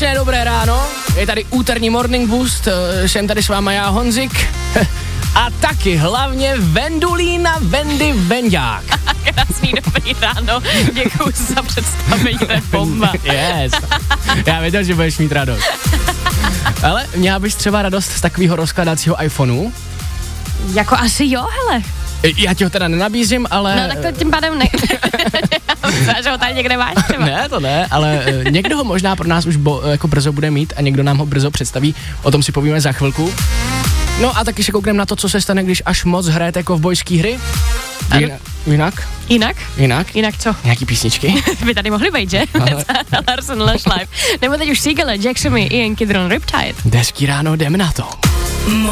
Krásné dobré ráno, je tady úterní Morning Boost, jsem tady s váma já, Honzik. A taky hlavně Vendulína Vendy Vendák. Krásný dobrý ráno, děkuji za představení, to je bomba. Yes, já věděl, že budeš mít radost. Ale měla bys třeba radost z takového rozkladacího iPhoneu? Jako asi jo, hele. Já ti ho teda nenabízím, ale... No tak to tím pádem ne. Že ho tady někde máš třeba. Ne, to ne, ale někdo ho možná pro nás už jako brzo bude mít a někdo nám ho brzo představí, o tom si povíme za chvilku. No a taky se koukneme na to, co se stane, když až moc hrajete kovbojský hry. Jinak co? Nějaký písničky? By tady mohly být, že? Larsen Lush Live. Nebo teď už Seagull, Jack Shermy, Ian Kidron, Riptide. Hezký ráno, jdeme na to.